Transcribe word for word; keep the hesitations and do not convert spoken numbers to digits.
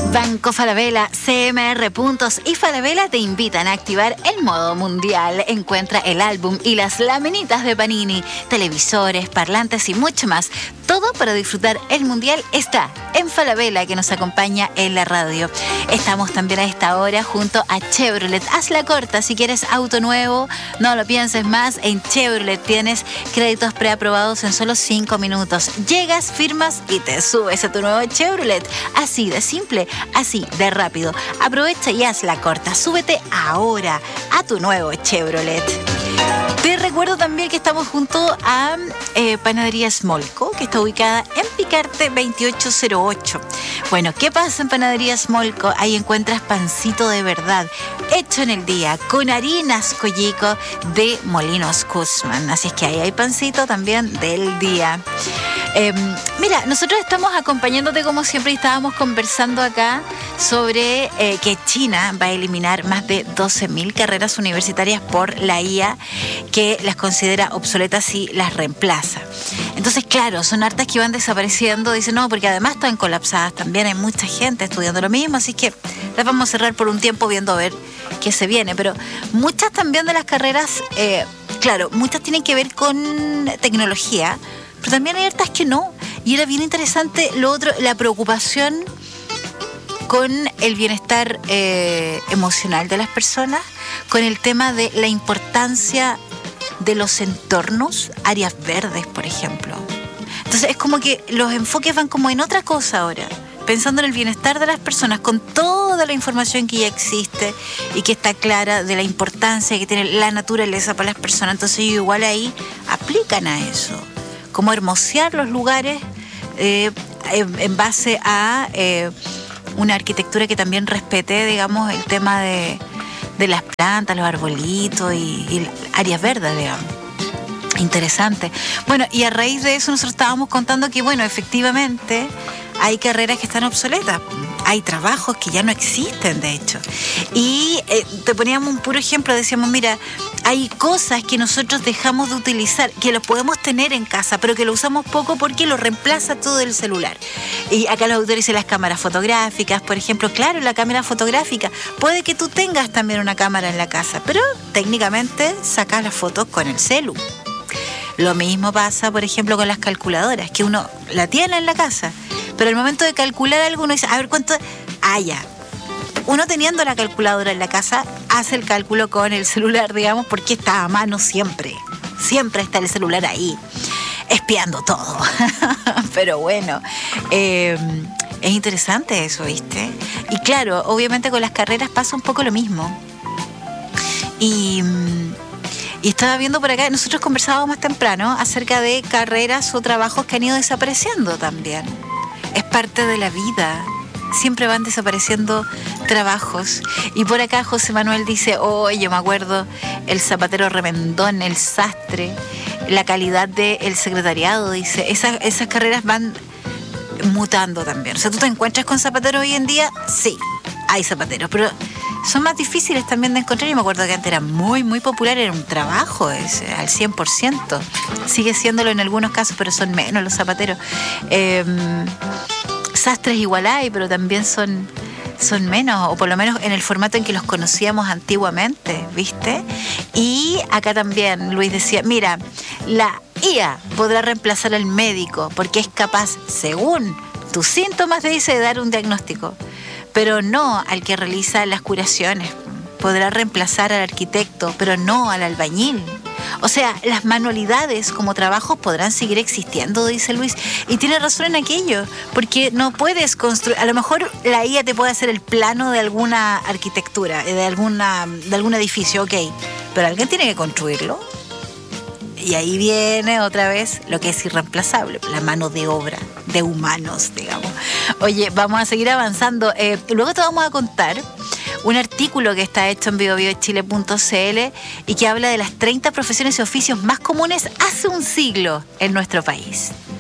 Banco Falabella, C M R Puntos y Falabella te invitan a activar el modo mundial. Encuentra el álbum y las laminitas de Panini, televisores, parlantes y mucho más. Todo para disfrutar el mundial está en Falabella, que nos acompaña en la radio. Estamos también a esta hora junto a Chevrolet. Hazla corta si quieres auto nuevo, no lo pienses más. En Chevrolet tienes créditos preaprobados en solo cinco minutos. Llegas, firmas y te subes a tu nuevo Chevrolet. Así de simple, así de rápido. Aprovecha y hazla corta. Súbete ahora a tu nuevo Chevrolet. Te recuerdo también que estamos junto a eh, Panadería Smolco, que está ubicada en Picarte veintiocho cero ocho. Bueno, ¿qué pasa en Panadería Smolco? Ahí encuentras pancito de verdad, hecho en el día, con harinas Collico de Molinos Guzmán. Así es que ahí hay pancito también del día. Eh, mira, nosotros estamos acompañándote como siempre y estábamos conversando acá sobre eh, que China va a eliminar más de doce mil carreras universitarias por la I A, que las considera obsoletas y las reemplaza. Entonces, claro, son hartas que van desapareciendo. Dicen, no, porque además están colapsadas también. Hay mucha gente estudiando lo mismo, así que las vamos a cerrar por un tiempo viendo a ver qué se viene. Pero muchas también de las carreras, eh, claro, muchas tienen que ver con tecnología, pero también hay hartas que no. Y era bien interesante lo otro, la preocupación con el bienestar eh, emocional de las personas, con el tema de la importancia de los entornos, áreas verdes, por ejemplo. Entonces es como que los enfoques van como en otra cosa ahora, pensando en el bienestar de las personas, con toda la información que ya existe y que está clara de la importancia que tiene la naturaleza para las personas. Entonces ellos igual ahí aplican a eso, como hermosear los lugares eh, en, en base a eh, una arquitectura que también respete, digamos, el tema de, de las plantas, los arbolitos y, y áreas verdes, digamos. Interesante. Bueno, y a raíz de eso nosotros estábamos contando que, bueno, efectivamente hay carreras que están obsoletas. Hay trabajos que ya no existen, de hecho. Y eh, te poníamos un puro ejemplo, decíamos, mira, hay cosas que nosotros dejamos de utilizar, que los podemos tener en casa, pero que lo usamos poco porque lo reemplaza todo el celular. Y acá los autores dicen las cámaras fotográficas, por ejemplo. Claro, la cámara fotográfica. Puede que tú tengas también una cámara en la casa, pero técnicamente sacas las fotos con el celu. Lo mismo pasa, por ejemplo, con las calculadoras, que uno la tiene en la casa, pero al momento de calcular algo uno dice, a ver cuánto... Ah, ya. Uno teniendo la calculadora en la casa hace el cálculo con el celular, digamos, porque está a mano siempre. Siempre está el celular ahí, espiando todo. Pero bueno, eh, es interesante eso, ¿viste? Y claro, obviamente con las carreras pasa un poco lo mismo. Y... Y estaba viendo por acá, nosotros conversábamos más temprano acerca de carreras o trabajos que han ido desapareciendo también. Es parte de la vida. Siempre van desapareciendo trabajos. Y por acá José Manuel dice, oh, yo me acuerdo, el zapatero remendón, el sastre, la calidad del secretariado, dice. Esas, esas carreras van mutando también. O sea, ¿tú te encuentras con zapateros hoy en día? Sí, hay zapateros, pero... son más difíciles también de encontrar. Yo me acuerdo que antes era muy, muy popular, era un trabajo ese, al cien por ciento. Sigue siéndolo en algunos casos, pero son menos los zapateros. Eh, sastres igual hay, pero también son, son menos, o por lo menos en el formato en que los conocíamos antiguamente, ¿viste? Y acá también Luis decía, mira, la I A podrá reemplazar al médico porque es capaz, según tus síntomas, te dice, de dar un diagnóstico, pero no al que realiza las curaciones. Podrá reemplazar al arquitecto, pero no al albañil. O sea, las manualidades como trabajos podrán seguir existiendo, dice Luis. Y tiene razón en aquello, porque no puedes construir... A lo mejor la I A te puede hacer el plano de alguna arquitectura, de, alguna, de algún edificio, ok, pero alguien tiene que construirlo. Y ahí viene otra vez lo que es irreemplazable, la mano de obra de humanos, digamos. Oye, vamos a seguir avanzando. Eh, luego te vamos a contar un artículo que está hecho en bio bio chile punto c l y que habla de las treinta profesiones y oficios más comunes hace un siglo en nuestro país.